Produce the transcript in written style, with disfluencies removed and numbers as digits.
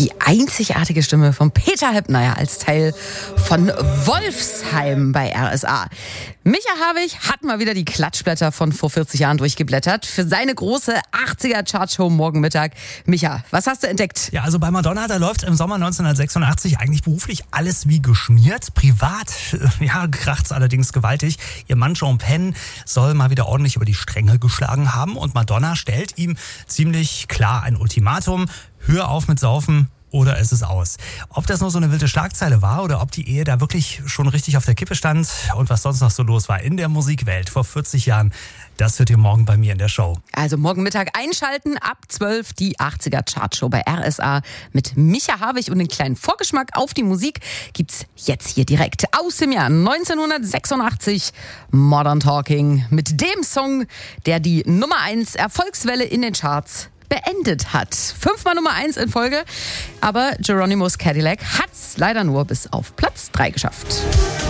Die einzigartige Stimme von Peter Heppner als Teil von Wolfsheim bei RSA. Micha Havig hat mal wieder die Klatschblätter von vor 40 Jahren durchgeblättert für seine große 80er-Chartshow morgen Mittag. Micha, was hast du entdeckt? Ja, also bei Madonna, da läuft im Sommer 1986 eigentlich beruflich alles wie geschmiert. Privat, kracht's allerdings gewaltig. Ihr Mann Sean Penn soll mal wieder ordentlich über die Stränge geschlagen haben und Madonna stellt ihm ziemlich klar ein Ultimatum. Hör auf mit Saufen oder es ist aus. Ob das nur so eine wilde Schlagzeile war oder ob die Ehe da wirklich schon richtig auf der Kippe stand und was sonst noch so los war in der Musikwelt vor 40 Jahren, das hört ihr morgen bei mir in der Show. Also morgen Mittag einschalten, ab 12 die 80er-Chartshow bei RSA mit Micha Havig und den kleinen Vorgeschmack auf die Musik gibt's jetzt hier direkt aus dem Jahr 1986. Modern Talking mit dem Song, der die Nummer 1 Erfolgswelle in den Charts beendet hat. 5-mal Nummer 1 in Folge, aber Geronimo's Cadillac hat's leider nur bis auf Platz 3 geschafft.